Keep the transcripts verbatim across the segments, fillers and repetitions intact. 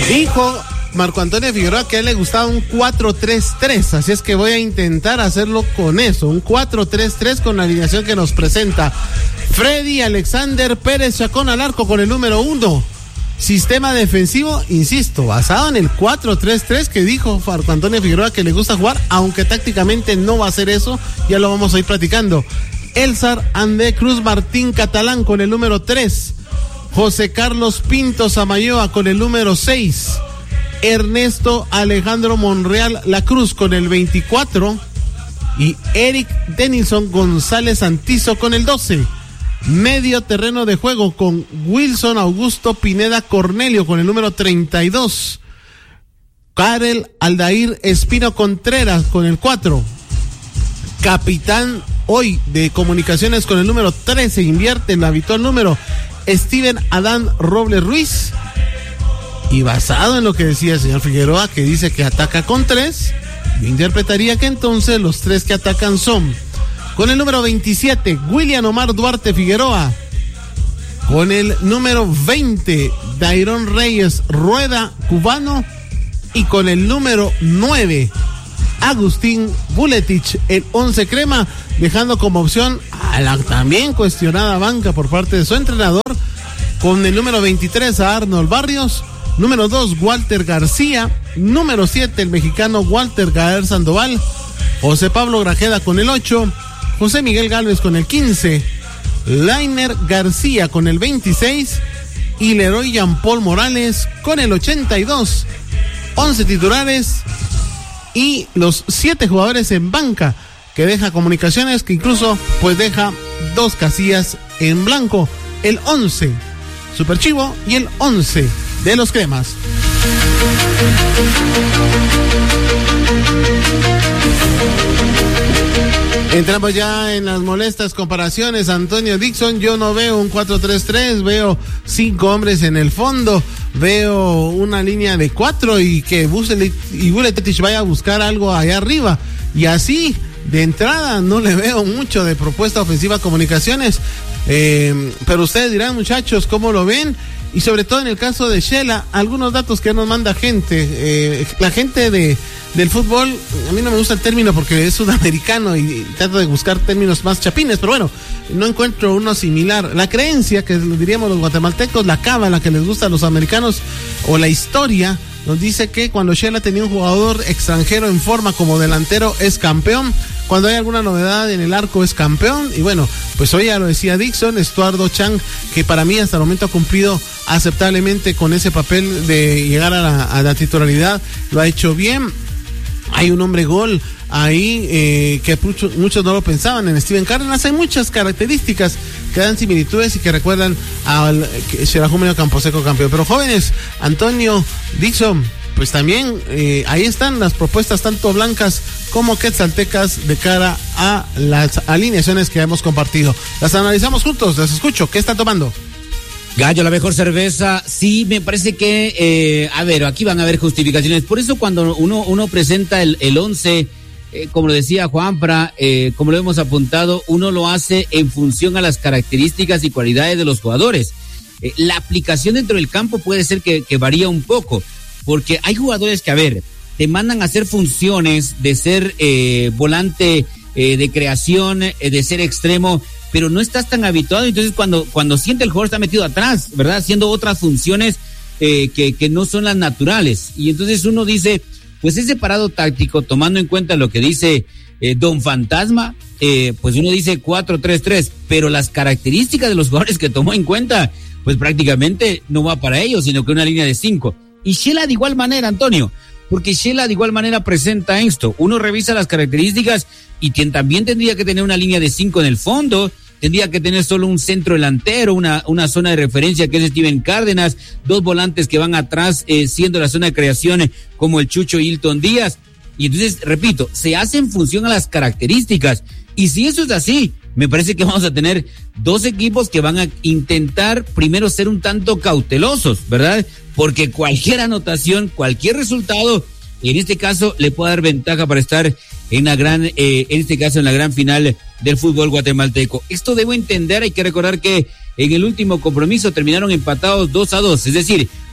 Dijo Marco Antonio Figueroa que a él le gustaba un cuatro tres tres, así es que voy a intentar hacerlo con eso, un cuatro tres tres con la alineación que nos presenta Freddy Alexander Pérez Chacón al arco con el número uno. Sistema defensivo, insisto, basado en el cuatro tres tres que dijo Marco Antonio Figueroa que le gusta jugar, aunque tácticamente no va a hacer eso, ya lo vamos a ir platicando. Elzar Andé Cruz Martín Catalán con el número tres, José Carlos Pinto Samayoa con el número seis, Ernesto Alejandro Monreal La Cruz con el veinticuatro y Eric Denilson González Antizo con el doce. Medio terreno de juego con Wilson Augusto Pineda Cornelio con el número treinta y dos, Karel Aldair Espino Contreras con el cuatro, capitán hoy de Comunicaciones con el número trece, invierte el habitual número, Steven Adán Robles Ruiz. Y basado en lo que decía el señor Figueroa, que dice que ataca con tres, yo interpretaría que entonces los tres que atacan son, con el número veintisiete, William Omar Duarte Figueroa, con el número veinte, Dairon Reyes Rueda Cubano, y con el número nueve, Agustín Buletich, el once crema, dejando como opción a la también cuestionada banca por parte de su entrenador, con el número veintitrés a Arnold Barrios, número dos, Walter García, número siete, el mexicano Walter Gaer Sandoval, José Pablo Grajeda con el ocho, José Miguel Gálvez con el quince, Lainer García con el veintiséis y Leroy Jean Paul Morales con el ochenta y dos. once titulares y los siete jugadores en banca que deja Comunicaciones, que incluso pues deja dos casillas en blanco, el once Super Chivo y el once de los cremas. Entramos ya en las molestas comparaciones. Antonio Dixon, yo no veo un cuatro tres tres, veo cinco hombres en el fondo, veo una línea de cuatro y que Buletich y Buletich vaya a buscar algo allá arriba. Y así, de entrada, no le veo mucho de propuesta ofensiva a Comunicaciones. Eh, pero ustedes dirán, muchachos, ¿cómo lo ven? Y sobre todo en el caso de Shela, algunos datos que nos manda gente. Eh, la gente de del fútbol, a mí no me gusta el término porque es sudamericano y, y trato de buscar términos más chapines, pero bueno, no encuentro uno similar. La creencia, que diríamos los guatemaltecos, la cábala que les gusta a los americanos, o la historia, nos dice que cuando Shela tenía un jugador extranjero en forma como delantero es campeón, cuando hay alguna novedad en el arco es campeón, y bueno, pues hoy ya lo decía Dixon, Estuardo Chang, que para mí hasta el momento ha cumplido aceptablemente con ese papel de llegar a la, a la titularidad, lo ha hecho bien. Hay un hombre gol ahí eh, que muchos, muchos no lo pensaban, en Steven Cárdenas. Hay muchas características que dan similitudes y que recuerdan al Xelajú Camposeco campeón. Pero jóvenes, Antonio Dixon, pues también eh, ahí están las propuestas tanto blancas como quetzaltecas de cara a las alineaciones que hemos compartido. Las analizamos juntos, las escucho. ¿Qué está tomando? Gallo, la mejor cerveza. Sí, me parece que, eh, a ver, aquí van a haber justificaciones. Por eso cuando uno uno presenta el, el once, eh, como lo decía Juanfra, eh, como lo hemos apuntado, uno lo hace en función a las características y cualidades de los jugadores. Eh, la aplicación dentro del campo puede ser que, que varía un poco, porque hay jugadores que, a ver, te mandan a hacer funciones de ser eh, volante eh, de creación, eh, de ser extremo, pero no estás tan habituado, entonces cuando, cuando siente el jugador está metido atrás, ¿verdad? Haciendo otras funciones eh, que, que no son las naturales. Y entonces uno dice, pues ese parado táctico, tomando en cuenta lo que dice eh, Don Fantasma, eh, pues uno dice cuatro tres tres, pero las características de los jugadores que tomó en cuenta, pues prácticamente no va para ellos, sino que una línea de cinco. Y Shela de igual manera, Antonio, porque Shela de igual manera presenta esto. Uno revisa las características y quien también tendría que tener una línea de cinco en el fondo, tendría que tener solo un centro delantero, una, una zona de referencia que es Steven Cárdenas, dos volantes que van atrás eh, siendo la zona de creación eh, como el Chucho Hilton Díaz. Y entonces, repito, se hace en función a las características. Y si eso es así, me parece que vamos a tener dos equipos que van a intentar primero ser un tanto cautelosos, ¿verdad? Porque cualquier anotación, cualquier resultado, en este caso le puede dar ventaja para estar en la gran, eh, en este caso en la gran final del fútbol guatemalteco. Esto debo entender, hay que recordar que en el último compromiso terminaron empatados dos a dos, es decir,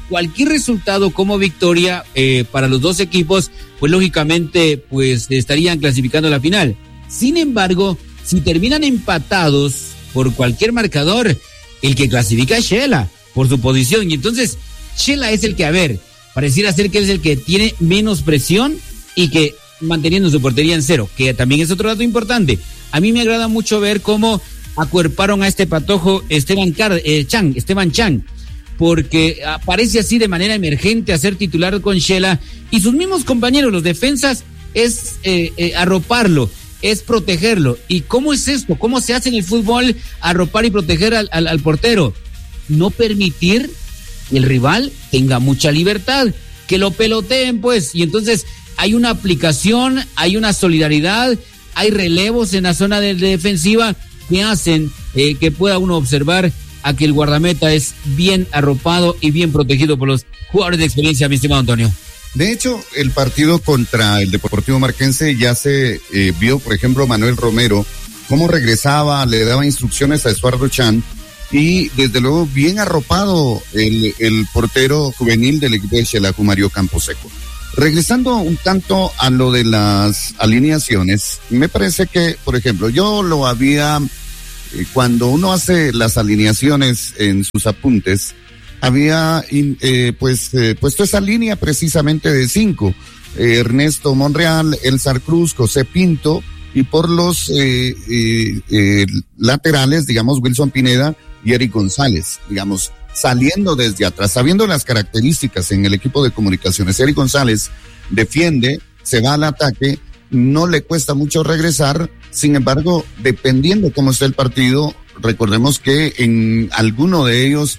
cualquier resultado como victoria eh, para los dos equipos, pues lógicamente pues estarían clasificando a la final. Sin embargo, si terminan empatados por cualquier marcador, el que clasifica es Shela por su posición. Y entonces Shela es el que, a ver, pareciera ser que es el que tiene menos presión y que manteniendo su portería en cero, que también es otro dato importante. A mí me agrada mucho ver cómo acuerparon a este patojo Esteban Car eh, Chang, Esteban Chang, porque aparece así de manera emergente a ser titular con Shela, y sus mismos compañeros, los defensas, es eh, eh, arroparlo, es protegerlo. ¿Y cómo es esto? ¿Cómo se hace en el fútbol arropar y proteger al, al, al portero? No permitir que el rival tenga mucha libertad, que lo peloteen, pues, y entonces hay una aplicación, hay una solidaridad, hay relevos en la zona de, de defensiva que hacen eh, que pueda uno observar a que el guardameta es bien arropado y bien protegido por los jugadores de experiencia, mi estimado Antonio. De hecho, el partido contra el Deportivo Marquense ya se eh, vio, por ejemplo, Manuel Romero, cómo regresaba, le daba instrucciones a Estuardo Chan, y desde luego bien arropado el, el portero juvenil del equipo de Xelajú, Mario Camposeco. Regresando un tanto a lo de las alineaciones, me parece que, por ejemplo, yo lo había, eh, cuando uno hace las alineaciones en sus apuntes, había eh, pues eh, puesto esa línea precisamente de cinco, eh, Ernesto Monreal, Elzar Cruz, José Pinto, y por los eh, eh, eh, laterales, digamos, Wilson Pineda y Eric González, digamos, saliendo desde atrás, sabiendo las características en el equipo de comunicaciones. Eric González defiende, se va al ataque, no le cuesta mucho regresar, sin embargo, dependiendo cómo esté el partido, recordemos que en alguno de ellos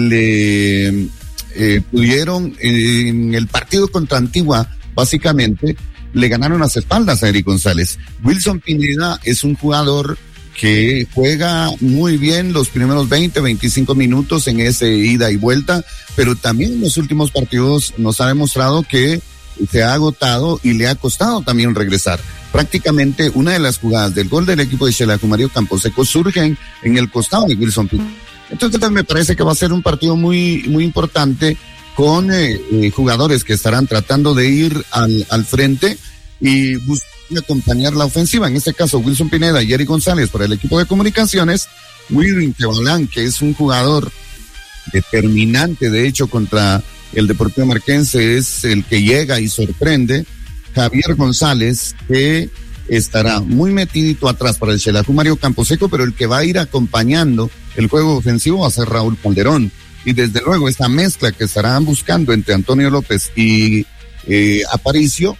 le eh, pudieron, eh, en el partido contra Antigua, básicamente, le ganaron las espaldas a Eric González. Wilson Pineda es un jugador que juega muy bien los primeros veinte, veinticinco minutos en ese ida y vuelta, pero también en los últimos partidos nos ha demostrado que se ha agotado y le ha costado también regresar. Prácticamente una de las jugadas del gol del equipo de Xelajú, Mario Camposeco, surgen en el costado de Wilson Pineda. Entonces me parece que va a ser un partido muy, muy importante con eh, eh, jugadores que estarán tratando de ir al, al frente y buscar acompañar la ofensiva. En este caso, Wilson Pineda y Eric González para el equipo de comunicaciones. Wilvin Tebalán, que es un jugador determinante, de hecho, contra el Deportivo Marquense, es el que llega y sorprende. Javier González, que estará muy metidito atrás para el Xelajú, Mario Camposeco, pero el que va a ir acompañando el juego ofensivo va a ser Raúl Calderón. Y desde luego esta mezcla que estarán buscando entre Antonio López y eh, Aparicio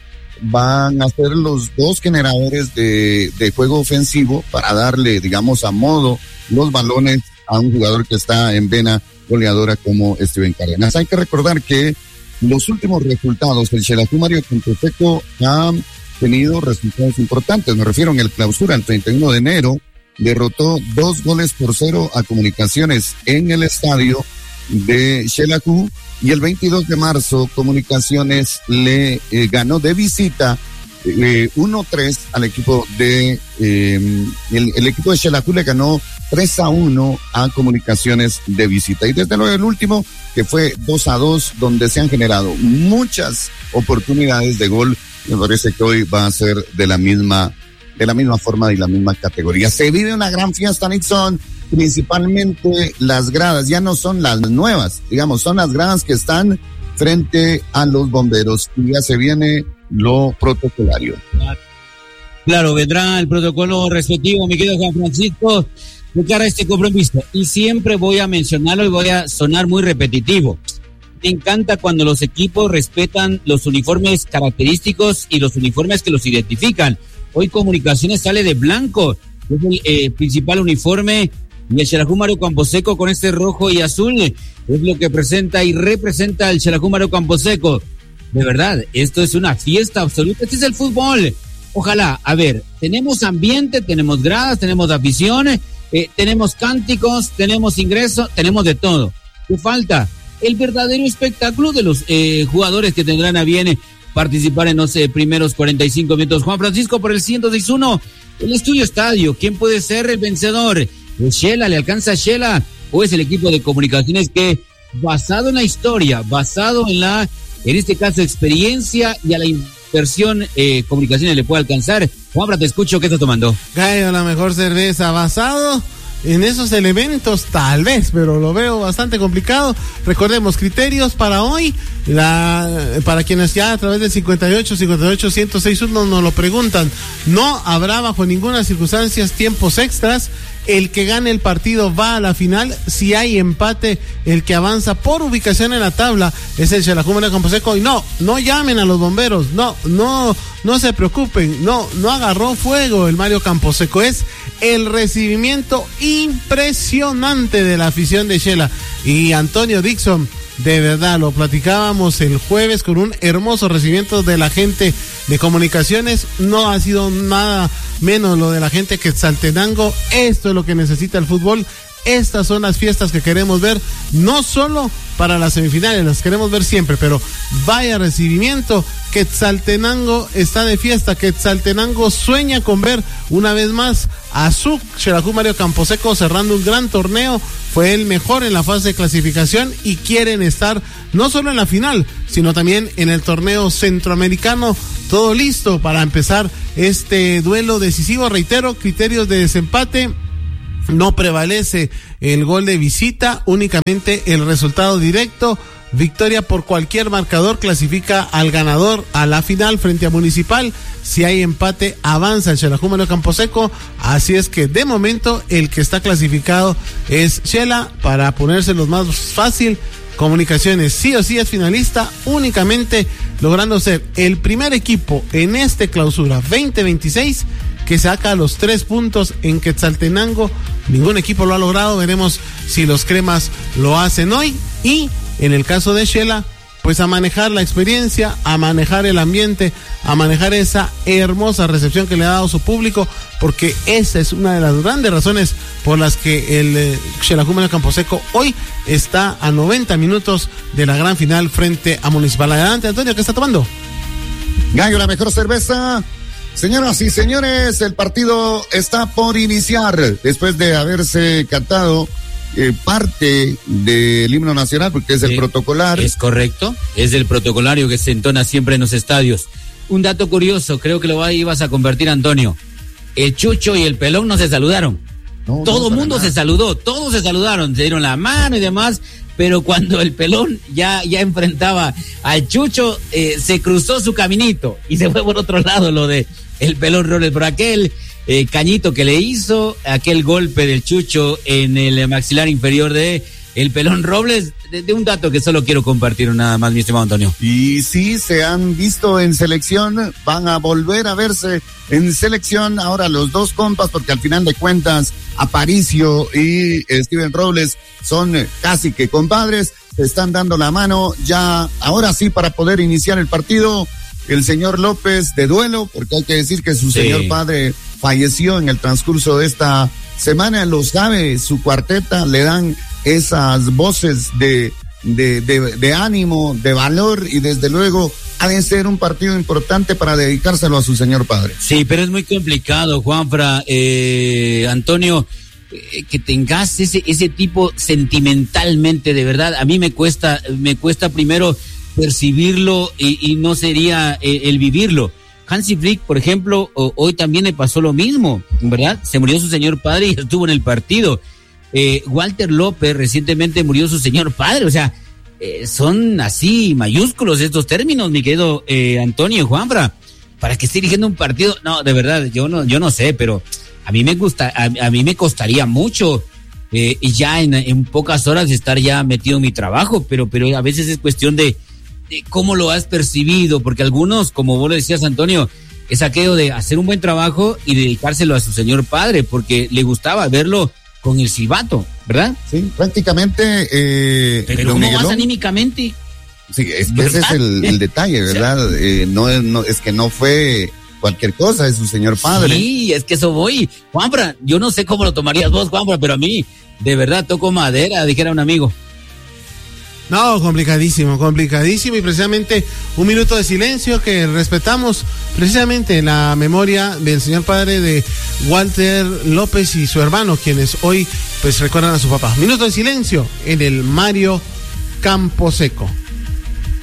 van a ser los dos generadores de, de juego ofensivo para darle, digamos, a modo los balones a un jugador que está en vena goleadora como Steven Cárdenas. Hay que recordar que los últimos resultados del Xelajú, Mario Camposeco, han tenido resultados importantes. Me refiero en el clausura, el treinta y uno de enero, derrotó dos goles por cero a Comunicaciones en el estadio de Xelajú, y el veintidós de marzo Comunicaciones le eh, ganó de visita eh, uno tres al equipo de eh, el, el equipo de Xelajú le ganó tres a uno a Comunicaciones de visita. Y desde luego el último, que fue dos a dos, donde se han generado muchas oportunidades de gol. Me parece que hoy va a ser de la misma de la misma forma y la misma categoría. Se vive una gran fiesta, Nixon. Principalmente las gradas, ya no son las nuevas, digamos, son las gradas que están frente a los bomberos, y ya se viene lo protocolario. Claro, claro, vendrá el protocolo respectivo, mi querido Juan Francisco, de cara a este compromiso. Y siempre voy a mencionarlo y voy a sonar muy repetitivo. Me encanta cuando los equipos respetan los uniformes característicos y los uniformes que los identifican. Hoy Comunicaciones sale de blanco, es el eh, principal uniforme. Y el Xelajú, Mario Camposeco, con este rojo y azul, es lo que presenta y representa el Xelajú, Mario Camposeco. De verdad, esto es una fiesta absoluta. Este es el fútbol. Ojalá, a ver, tenemos ambiente, tenemos gradas, tenemos afición, eh, tenemos cánticos, tenemos ingresos, tenemos de todo. ¿Qué falta? El verdadero espectáculo de los eh, jugadores que tendrán a bien participar en los eh, primeros cuarenta y cinco minutos. Juan Francisco, por el ciento seis uno, el Estudio Estadio. ¿Quién puede ser el vencedor? ¿Es Shela? ¿Le alcanza a Shela? ¿O es el equipo de Comunicaciones que basado en la historia, basado en la, en este caso, experiencia y a la inversión, eh, comunicaciones le puede alcanzar. Juanfra, te escucho, ¿qué estás tomando? Gallo, la mejor cerveza, basado en esos elementos, tal vez, pero lo veo bastante complicado. Recordemos, criterios para hoy, la para quienes ya a través del cincuenta y ocho, cincuenta y ocho, ciento seis uno nos lo preguntan, no habrá bajo ninguna circunstancia tiempos extras. El que gane el partido va a la final. Si hay empate, el que avanza por ubicación en la tabla es el Xelajú Mario Camposeco. Y no, no llamen a los bomberos, no, no, no se preocupen, no, no agarró fuego el Mario Camposeco. Es el recibimiento impresionante de la afición de Xela. Y Antonio Dixon, de verdad, lo platicábamos el jueves con un hermoso recibimiento de la gente de comunicaciones. No ha sido nada menos lo de la gente que Quetzaltenango. Esto es lo que necesita el fútbol. Estas son las fiestas que queremos ver, no solo para las semifinales, las queremos ver siempre, pero vaya recibimiento. Quetzaltenango está de fiesta. Quetzaltenango sueña con ver una vez más a su Xelajú Mario Camposeco cerrando un gran torneo. Fue el mejor en la fase de clasificación y quieren estar no solo en la final, sino también en el torneo centroamericano. Todo listo para empezar este duelo decisivo. Reitero, criterios de desempate. No prevalece el gol de visita, únicamente el resultado directo. Victoria por cualquier marcador clasifica al ganador a la final frente a Municipal. Si hay empate, avanza el Xelajú Mario Camposeco. Así es que de momento el que está clasificado es Xela. Para ponérselos más fácil, Comunicaciones sí o sí es finalista, únicamente logrando ser el primer equipo en este clausura veinte veintiséis que saca los tres puntos en Quetzaltenango. Ningún equipo lo ha logrado. Veremos si los cremas lo hacen hoy. Y en el caso de Xela, pues a manejar la experiencia, a manejar el ambiente, a manejar esa hermosa recepción que le ha dado su público, porque esa es una de las grandes razones por las que el eh, Xelajú Mario Camposeco hoy está a noventa minutos de la gran final frente a Municipal. Adelante, Antonio, ¿qué está tomando? Gallo, la mejor cerveza. Señoras y señores, el partido está por iniciar después de haberse cantado eh, parte del himno nacional, porque es el sí, protocolar. Es correcto, es el protocolario que se entona siempre en los estadios. Un dato curioso, creo que lo ibas a convertir, Antonio. El Chucho y el Pelón no se saludaron. No, Todo el no, mundo nada. se saludó, todos se saludaron, se dieron la mano y demás. Pero cuando el Pelón ya, ya enfrentaba al Chucho, eh, se cruzó su caminito y se fue por otro lado lo de el Pelón Robles, por aquel eh, cañito que le hizo, aquel golpe del Chucho en el maxilar inferior de el Pelón Robles, de, de un dato que solo quiero compartir nada más, mi estimado Antonio. Y sí, se han visto en selección, van a volver a verse en selección ahora los dos compas, porque al final de cuentas Aparicio y Steven Robles son casi que compadres, se están dando la mano ya, ahora sí, para poder iniciar el partido. El señor López de duelo, porque hay que decir que su sí. señor padre falleció en el transcurso de esta semana, lo sabe, su cuarteta le dan esas voces de, de, de, de ánimo, de valor, y desde luego ha de ser un partido importante para dedicárselo a su señor padre. Sí, pero es muy complicado, Juanfra, eh, Antonio, eh, que tengas ese, ese tipo sentimentalmente, de verdad, a mí me cuesta, me cuesta primero percibirlo y, y no sería el, el vivirlo. Hansi Flick, por ejemplo, o, hoy también le pasó lo mismo, ¿verdad? Se murió su señor padre y estuvo en el partido. Eh, Walter López, recientemente murió su señor padre, o sea, eh, son así mayúsculos estos términos, mi querido eh, Antonio y Juanfra, para que esté dirigiendo un partido. No, de verdad, yo no, yo no sé, pero a mí me gusta, a, a mí me costaría mucho eh, y ya en, en pocas horas estar ya metido en mi trabajo, pero, pero a veces es cuestión de cómo lo has percibido, porque algunos, como vos le decías, Antonio, es aquello de hacer un buen trabajo y dedicárselo a su señor padre, porque le gustaba verlo con el silbato, ¿verdad? Sí, prácticamente. Eh, Pero ¿cómo Miguelón, vas anímicamente? Sí, es que ese es el, el detalle, ¿verdad? Eh, no, es, no, es que no fue cualquier cosa, es su señor padre. Sí, es que eso voy. Juanfra, yo no sé cómo lo tomarías vos, Juanfra, pero a mí, de verdad, toco madera, dijera un amigo. No, complicadísimo, complicadísimo, y precisamente un minuto de silencio que respetamos precisamente la memoria del señor padre de Walter López y su hermano, quienes hoy pues recuerdan a su papá. Minuto de silencio en el Mario Camposeco.